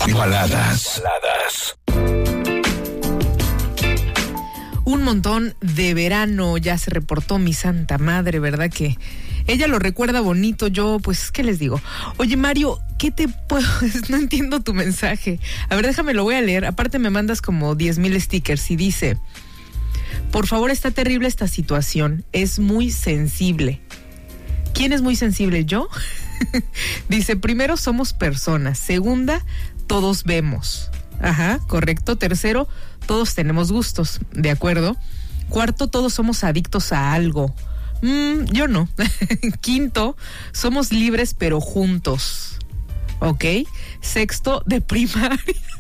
Baladas. Un montón de verano ya se reportó mi santa madre, ¿verdad? Que ella lo recuerda bonito. Yo, pues, ¿qué les digo? Oye, Mario, ¿qué te puedo...? No entiendo tu mensaje. A ver, déjame, lo voy a leer. Aparte me mandas como 10,000 stickers y dice: por favor, está terrible esta situación. Es muy sensible. ¿Quién es muy sensible? ¿Yo? Dice, primero, somos personas. Segunda, todos vemos. Ajá, correcto. Tercero, todos tenemos gustos. De acuerdo. Cuarto, todos somos adictos a algo. Yo no. Quinto, somos libres pero juntos. ¿Ok? Sexto, de primaria.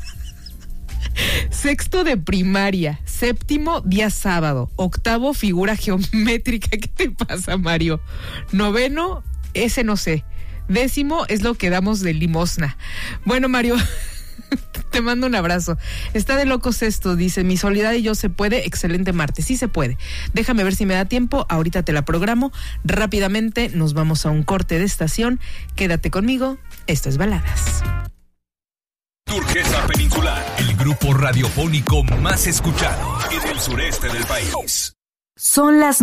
Sexto, de primaria. Séptimo, día sábado. Octavo, figura geométrica. ¿Qué te pasa, Mario? Noveno, ese no sé. Décimo es lo que damos de limosna. Bueno, Mario, te mando un abrazo. Está de locos esto, dice, mi Soledad y yo se puede. Excelente martes, sí se puede. Déjame ver si me da tiempo, ahorita te la programo. Rápidamente nos vamos a un corte de estación. Quédate conmigo, esto es Baladas. Turquesa Peninsular, el grupo radiofónico más escuchado en el sureste del país. Son las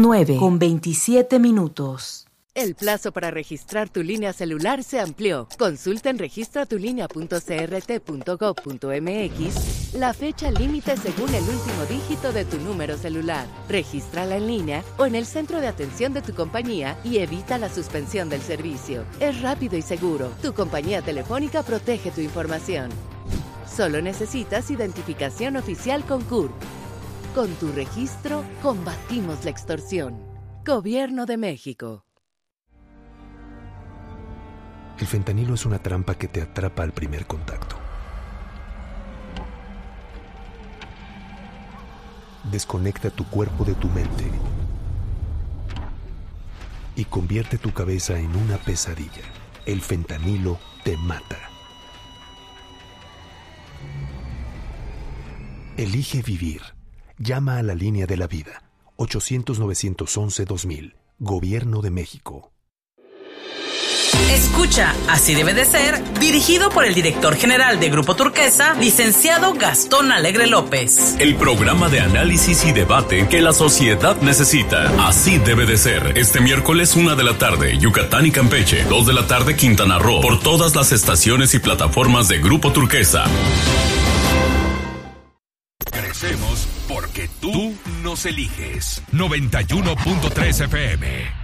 9:27. El plazo para registrar tu línea celular se amplió. Consulta en registratulinea.crt.gov.mx la fecha límite según el último dígito de tu número celular. Regístrala en línea o en el centro de atención de tu compañía y evita la suspensión del servicio. Es rápido y seguro. Tu compañía telefónica protege tu información. Solo necesitas identificación oficial con CURP. Con tu registro, combatimos la extorsión. Gobierno de México. El fentanilo es una trampa que te atrapa al primer contacto. Desconecta tu cuerpo de tu mente y convierte tu cabeza en una pesadilla. El fentanilo te mata. Elige vivir. Llama a la línea de la vida. 800-911-2000. Gobierno de México. Escucha, así debe de ser, dirigido por el director general de Grupo Turquesa, licenciado Gastón Alegre López. El programa de análisis y debate que la sociedad necesita. Así debe de ser. Este miércoles 1 de la tarde, Yucatán y Campeche. 2 de la tarde, Quintana Roo. Por todas las estaciones y plataformas de Grupo Turquesa. Crecemos porque tú nos eliges. 91.3 FM.